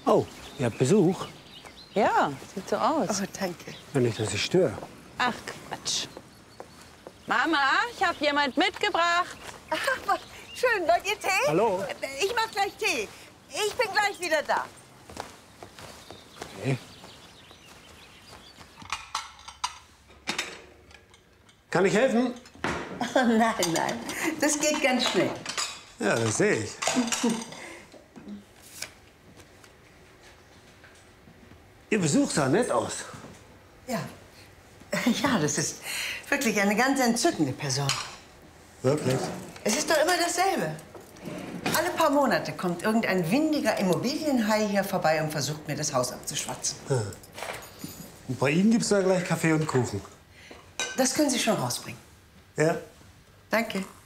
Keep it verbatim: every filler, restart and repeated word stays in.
Oh, ihr habt Besuch? Ja, sieht so aus. Oh, danke. Wenn ich das nicht störe. Ach, Quatsch. Mama, ich habe jemand mitgebracht. Ach, schön. Wollt ihr Tee? Hallo? Ich mach gleich Tee. Ich bin gleich wieder da. Okay. Kann ich helfen? Oh, nein, nein. Das geht ganz schnell. Ja, das sehe ich. Ihr Besuch sah nett aus. Ja. Ja, das ist wirklich eine ganz entzückende Person. Wirklich? Es ist doch immer dasselbe. Alle paar Monate kommt irgendein windiger Immobilienhai hier vorbei und versucht, mir das Haus abzuschwatzen. Ja. Und bei Ihnen gibt's da gleich Kaffee und Kuchen. Das können Sie schon rausbringen. Ja? Danke.